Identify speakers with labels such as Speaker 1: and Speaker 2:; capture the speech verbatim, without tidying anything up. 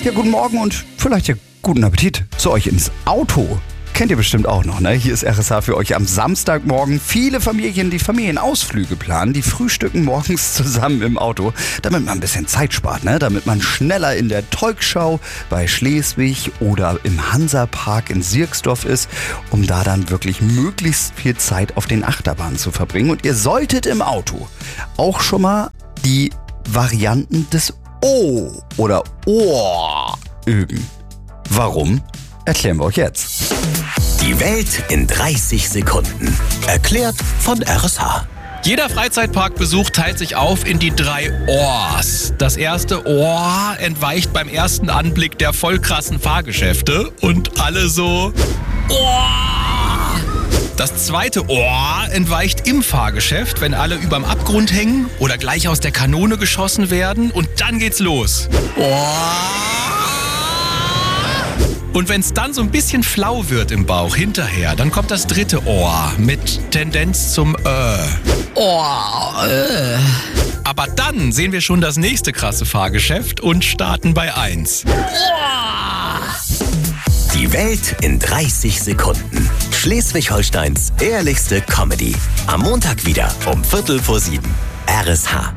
Speaker 1: Ja, guten Morgen und vielleicht ja guten Appetit zu euch ins Auto. Kennt ihr bestimmt auch noch, ne? Hier ist R S H für euch am Samstagmorgen. Viele Familien, die Familienausflüge planen, die frühstücken morgens zusammen im Auto, damit man ein bisschen Zeit spart, ne? Damit man schneller in der Tolkschau bei Schleswig oder im Hansapark in Sierksdorf ist, um da dann wirklich möglichst viel Zeit auf den Achterbahnen zu verbringen. Und ihr solltet im Auto auch schon mal die Varianten des O oder O üben. Warum? Erklären wir euch jetzt.
Speaker 2: Die Welt in dreißig Sekunden. Erklärt von R S H.
Speaker 3: Jeder Freizeitparkbesuch teilt sich auf in die drei Ohrs. Das erste Ohr entweicht beim ersten Anblick der voll krassen Fahrgeschäfte und alle so Ohr. Das zweite Ohr entweicht im Fahrgeschäft, wenn alle überm Abgrund hängen oder gleich aus der Kanone geschossen werden, und dann geht's los. Ohr. Und wenn es dann so ein bisschen flau wird im Bauch hinterher, dann kommt das dritte Ohr mit Tendenz zum Äh. Ohr, äh. Aber dann sehen wir schon das nächste krasse Fahrgeschäft und starten bei eins. Ohr.
Speaker 2: Die Welt in dreißig Sekunden. Schleswig-Holsteins ehrlichste Comedy. Am Montag wieder um Viertel vor sieben. R S H.